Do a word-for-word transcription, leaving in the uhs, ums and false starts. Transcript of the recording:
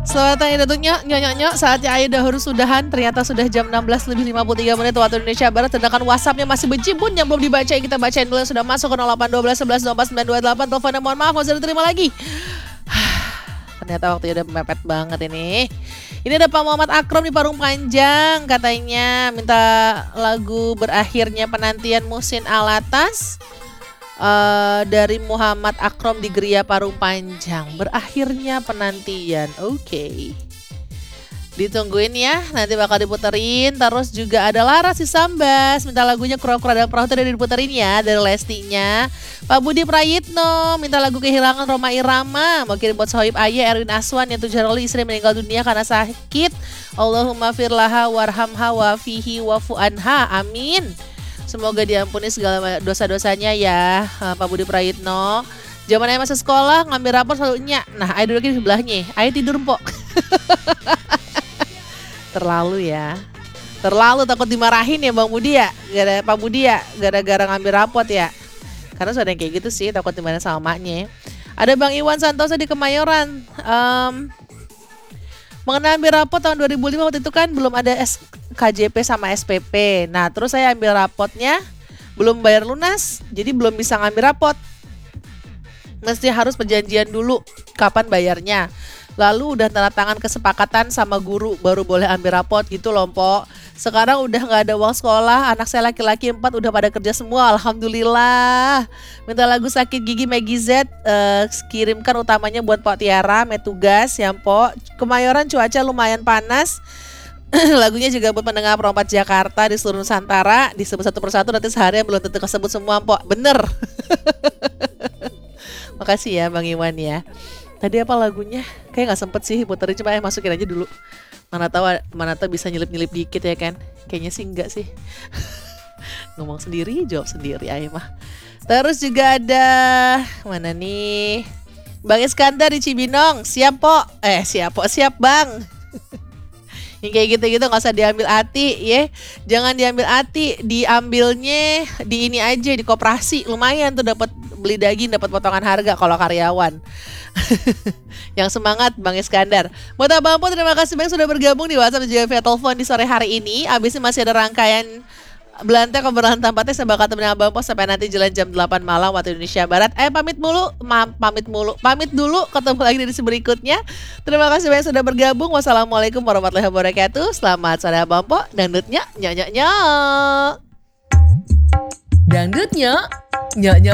Selamat datang datunya, nyonya-nyonya. Saatnya Ayu udah harus sudahan. Ternyata sudah jam enam belas lebih lima puluh tiga menit waktu Indonesia Barat. Sedangkan WhatsAppnya masih berjibun yang belum dibaca. Kita bacain dulu yang sudah masuk ke nol delapan satu dua satu satu empat sembilan dua delapan. Teleponnya mohon maaf, mau saya terima lagi. Ternyata waktunya udah mepet banget ini. Ini ada Pak Muhammad Akrom di Parung Panjang. Katanya minta lagu berakhirnya penantian Musin Alatas. Uh, dari Muhammad Akrom di Geria Parung Panjang. Berakhirnya penantian. Oke, okay. Ditungguin ya, nanti bakal diputerin. Terus juga ada Laras si Sambas, minta lagunya Kura-Kura dan Perahu tadi diputerin ya, dari Lestinya. Pak Budi Prayitno minta lagu Kehilangan Roma Irama. Mau kirim buat Sohib Ayah Erwin Aswan yang tujuh hari istri meninggal dunia karena sakit. Allahumma firlaha warhamha wa fihi wafu anha. Amin. Semoga diampuni segala dosa-dosanya ya, Pak Budi Prayitno. Zaman Ayah masa sekolah ngambil rapor selalu nyak. Nah, Ayah duduk di sebelahnya. Ayah tidur mpok. Terlalu ya. Terlalu takut dimarahin ya Bang Budi ya. Gara Pak Budi ya, gara-gara ngambil rapot ya. Karena sudah yang kayak gitu sih, takut dimarahin sama maknya. Ada Bang Iwan Santosa di Kemayoran. Um, mengenai ambil rapot tahun dua ribu lima waktu itu kan belum ada S K J P sama S P P. Nah terus saya ambil rapotnya belum bayar lunas, jadi belum bisa ngambil rapot. Mesti harus perjanjian dulu kapan bayarnya. Lalu udah tanda tangan kesepakatan sama guru baru boleh ambil rapot gitu loh Mpok. Sekarang udah gak ada uang sekolah, anak saya laki-laki empat udah pada kerja semua, alhamdulillah. Minta lagu Sakit Gigi Maggie Z, uh, kirimkan utamanya buat Pak Tiara, Metugas ya Mpok. Kemayoran cuaca lumayan panas. Lagunya juga buat pendengar perempat Jakarta di seluruh Nusantara. Disebut satu persatu nanti seharian belum tentu kesebut semua Mpok. Bener. Makasih ya Bang Iwan ya. Tadi apa lagunya? Kayak gak sempet sih puterin, coba ya masukin aja dulu. Mana tahu mana tahu bisa nyelip-nyelip dikit ya kan. Kayaknya sih enggak sih. Ngomong sendiri, jawab sendiri Ayah mah. Terus juga ada mana nih? Bang Iskandar di Cibinong. Siap Pok. Eh siap Pok, siap Bang. Yang kayak gitu-gitu gak usah diambil hati ya. Jangan diambil hati, diambilnya di ini aja, di koperasi. Lumayan tuh dapat beli daging, dapat potongan harga kalau karyawan. Yang semangat Bang Iskandar. Buat Abang Pun terima kasih banyak sudah bergabung di WhatsApp dan juga via telepon di sore hari ini. Abisnya masih ada rangkaian Belantang Keberlantan Tampatnya. Saya bakal temenin Abang Pun sampai nanti jalan jam delapan malam waktu Indonesia Barat. Eh pamit mulu, Ma pamit mulu, pamit dulu. Ketemu lagi di edisi berikutnya. Terima kasih banyak sudah bergabung. Wassalamualaikum warahmatullahi wabarakatuh. Selamat sore Abang Pun. Dangdutnya nyak nyak nyak. Dangdutnya nyak nyak.